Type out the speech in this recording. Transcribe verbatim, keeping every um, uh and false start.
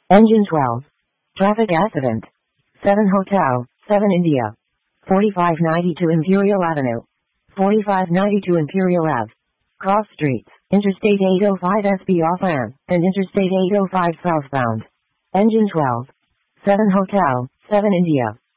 Engine twelve. Traffic accident. seven Hotel, seven India. forty-five ninety-two Imperial Avenue. forty-five ninety-two Imperial Ave. Cross streets, Interstate eight oh five S B off-ramp, and Interstate eight oh five southbound. Engine twelve. seven Hotel, seven India.